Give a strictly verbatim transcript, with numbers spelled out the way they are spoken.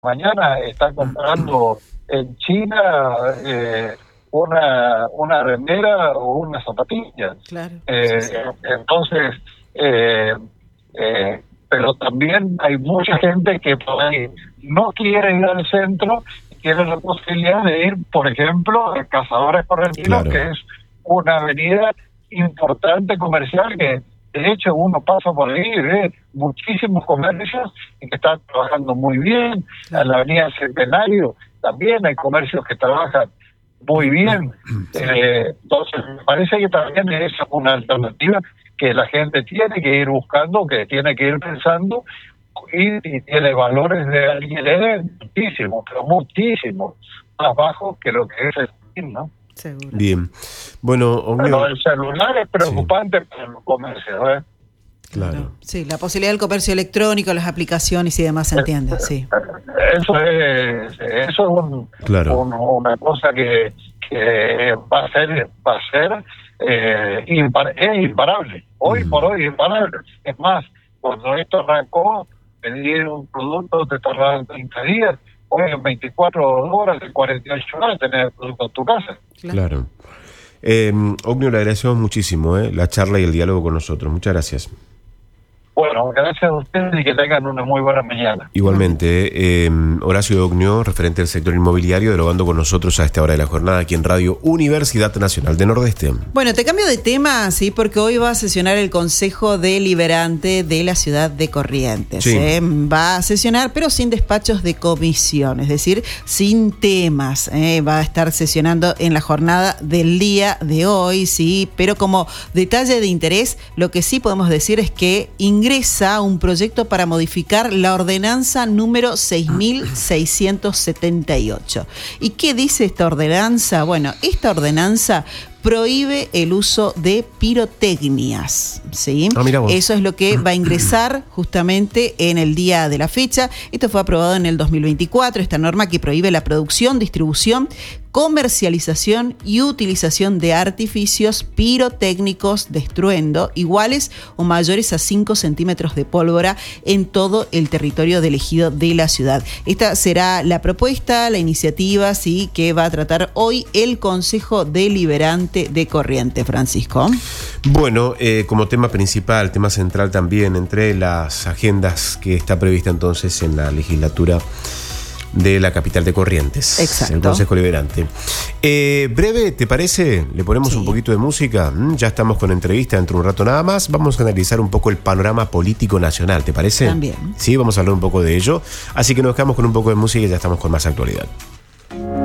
mañana está comprando en China eh, una una remera o una zapatilla. Claro. Eh, Sí, sí. entonces, eh, eh, pero también hay mucha gente que por ahí no quiere ir al centro, tiene la posibilidad de ir, por ejemplo, a Cazadores Correntinos, Claro. que es una avenida importante comercial que de hecho uno pasa por ahí y ve muchísimos comercios que están trabajando muy bien. Claro. En la avenida Centenario también hay comercios que trabajan muy bien. Sí. Eh, entonces me parece que también es una alternativa que la gente tiene que ir buscando, que tiene que ir pensando, y, y tiene valores de alquiler muchísimos, pero muchísimos más bajos que lo que es el fin, ¿no? Seguro. Bien. Bueno, Ognio, Pero el celular es preocupante sí. para los comercios, ¿eh? Claro. Sí, la posibilidad del comercio electrónico, las aplicaciones y demás, se entiende, sí. Eso es, eso es un, Claro. un, una cosa que, que va a ser, va a ser eh, impar, es imparable. Hoy mm. por hoy es imparable. Es más, cuando esto arrancó, pedir un producto te tardaban treinta días. Hoy en veinticuatro horas, en cuarenta y ocho horas tenés el producto en tu casa. Claro. claro. Eh, Ognio, le agradecemos muchísimo eh, la charla y el diálogo con nosotros. Muchas gracias. Bueno, gracias a ustedes y que tengan una muy buena mañana. Igualmente, eh, Horacio Ognio, referente del sector inmobiliario, dialogando con nosotros a esta hora de la jornada aquí en Radio Universidad Nacional de Nordeste. Bueno, te cambio de tema, sí, porque hoy va a sesionar el Consejo Deliberante de la ciudad de Corrientes. Sí. ¿eh? Va a sesionar, pero sin despachos de comisión, es decir, sin temas. ¿eh? Va a estar sesionando en la jornada del día de hoy, sí, pero como detalle de interés, lo que sí podemos decir es que ingresa un proyecto para modificar la ordenanza número seis mil seiscientos setenta y ocho. ¿Y qué dice esta ordenanza? Bueno, esta ordenanza prohíbe el uso de pirotecnias, ¿sí? Ah, mira vos. Eso es lo que va a ingresar justamente en el día de la fecha. Esto fue aprobado en el dos mil veinticuatro, esta norma que prohíbe la producción, distribución, comercialización y utilización de artificios pirotécnicos de estruendo iguales o mayores a cinco centímetros de pólvora en todo el territorio del ejido de la ciudad. Esta será la propuesta, la iniciativa, sí, que va a tratar hoy el Consejo Deliberante de Corrientes, Francisco. Bueno, eh, como tema principal, tema central también, entre las agendas que está prevista entonces en la legislatura de la capital de Corrientes. Exacto. El Consejo Deliberante. Eh, breve, ¿te parece? Le ponemos sí. un poquito de música. Mm, ya estamos con entrevista dentro de un rato nada más. Vamos a analizar un poco el panorama político nacional, ¿te parece? También. Sí, vamos a hablar un poco de ello. Así que nos quedamos con un poco de música y ya estamos con más actualidad.